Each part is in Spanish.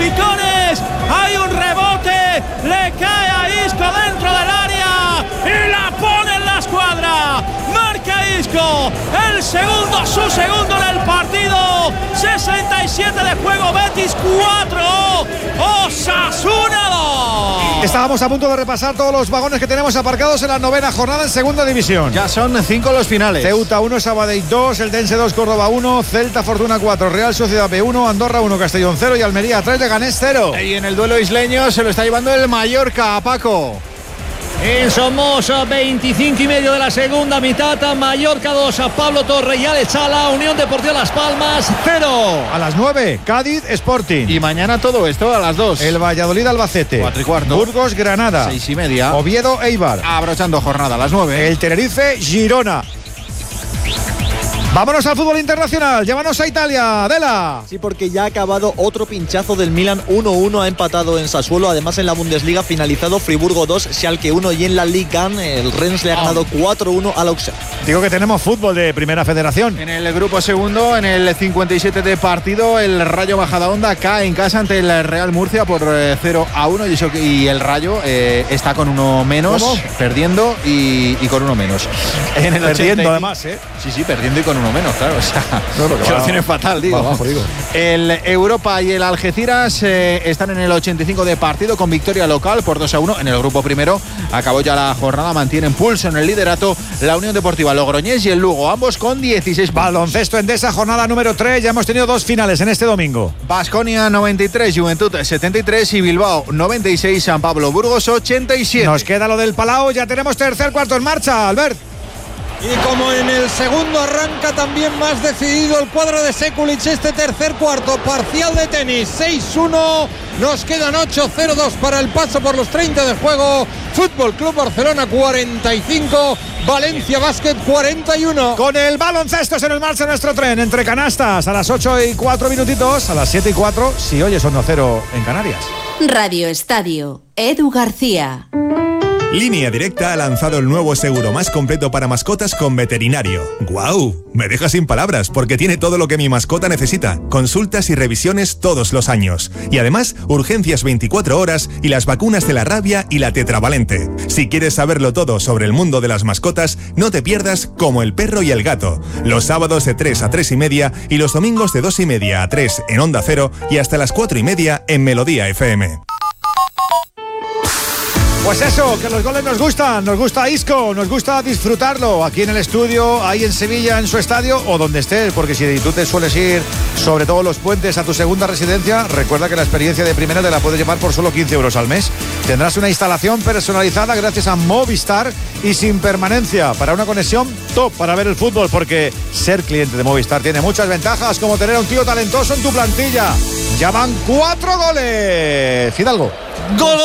picones. Hay un rebote, le cae a Isco dentro del área y la pone en la escuadra. Marca Isco, su segundo en el partido. 67 de juego, Betis 4, Osasuna 2. Estábamos a punto de repasar todos los vagones que tenemos aparcados en la 9ª jornada en segunda división. Ya son 5 los finales. Ceuta 1, Sabadell 2, Eldense 2, Córdoba 1, Celta Fortuna 4, Real Sociedad B1, Andorra 1, Castellón 0 y Almería 3, Leganés 0. Y en el duelo isleño se lo está llevando el Mallorca, Paco. En Somoza, 25 y medio de la segunda mitad, Mallorca 2, Pablo Torre y Alex Sala, Unión Deportiva Las Palmas 0. A las 9, Cádiz Sporting. Y mañana todo esto a las 2. El Valladolid Albacete. 4:15. Burgos Granada. 6:30. Oviedo Eibar. Abrochando jornada a las 9. El Tenerife Girona. Vámonos al fútbol internacional, llévanos a Italia, Adela. Sí, porque ya ha acabado otro pinchazo del Milan, 1-1, ha empatado en Sassuolo. Además, en la Bundesliga finalizado Friburgo 2, Schalke 1 y en la Liga el Rennes le ha ganado 4-1 al Auxerre. Digo que tenemos fútbol de Primera Federación. En el grupo segundo, en el 57 de partido, el Rayo Majadahonda cae en casa ante el Real Murcia por 0-1 y el Rayo está con uno menos. ¿Cómo? Perdiendo y con uno menos. En el perdiendo además, Sí, perdiendo y con uno menos, claro. O sea, que lo tiene fatal, digo. Abajo, digo. El Europa y el Algeciras están en el 85 de partido con victoria local por 2-1. En el grupo primero acabó ya la jornada, mantienen pulso en el liderato la Unión Deportiva Logroñés y el Lugo, ambos con 16 Baloncesto Endesa, jornada número 3. Ya hemos tenido 2 finales en este domingo. Baskonia 93, Juventud 73 y Bilbao 96, San Pablo Burgos 87. Nos queda lo del Palau, ya tenemos tercer cuarto en marcha, Albert. Y como en el segundo arranca también más decidido el cuadro de Sekulic, este tercer cuarto, parcial de tenis 6-1, nos quedan 8-0-2 para el paso por los 30 de juego. Fútbol Club Barcelona 45, Valencia Básquet 41. Con el baloncesto en el marcha nuestro tren entre canastas a las 8:04 minutitos, a las 7:04 si oyes Onda Cero en Canarias. Radio Estadio, Edu García. Línea Directa ha lanzado el nuevo seguro más completo para mascotas con veterinario. ¡Guau! Me deja sin palabras porque tiene todo lo que mi mascota necesita. Consultas y revisiones todos los años. Y además, urgencias 24 horas y las vacunas de la rabia y la tetravalente. Si quieres saberlo todo sobre el mundo de las mascotas, no te pierdas Como el perro y el gato. Los sábados de 3 a 3:30 y los domingos de 2:30 a 3 en Onda Cero y hasta las 4:30 en Melodía FM. Pues eso, que los goles nos gusta Isco, nos gusta disfrutarlo aquí en el estudio, ahí en Sevilla, en su estadio o donde estés, porque si tú te sueles ir sobre todos los puentes a tu segunda residencia, recuerda que la experiencia de primera te la puedes llevar por solo 15 euros al mes. Tendrás una instalación personalizada gracias a Movistar y sin permanencia para una conexión top para ver el fútbol, porque ser cliente de Movistar tiene muchas ventajas, como tener a un tío talentoso en tu plantilla. Ya van 4 goles. Fidalgo. ¡Gol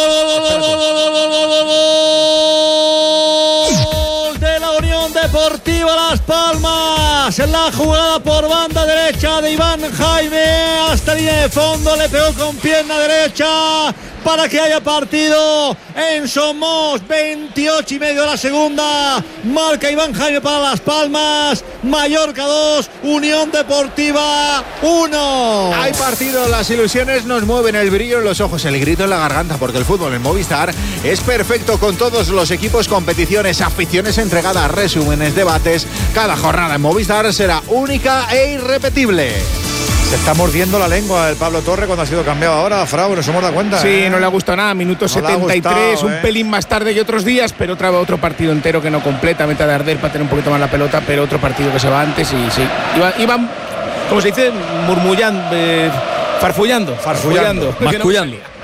de la Unión Deportiva Las Palmas! La jugada por banda derecha de Iván Jaime hasta línea de fondo, le pegó con pierna derecha para que haya partido en Somos. 28:30 de la segunda, marca Iván Jaime para Las Palmas. Mallorca 2, Unión Deportiva 1. Hay partido, las ilusiones nos mueven, el brillo en los ojos, el grito en la garganta, porque el fútbol en Movistar es perfecto con todos los equipos, competiciones, aficiones entregadas, resúmenes, debates. Cada jornada en Movistar será única e irrepetible. Se está mordiendo la lengua el Pablo Torre cuando ha sido cambiado ahora, Frau, no se hemos dado cuenta. Sí, no le ha gustado nada, minuto 73, un pelín más tarde que otros días, pero otro partido entero que no completa, meta de arder para tener un poquito más la pelota, pero otro partido que se va antes y sí. Iban, como se dice, murmullando, farfullando. Mascullando.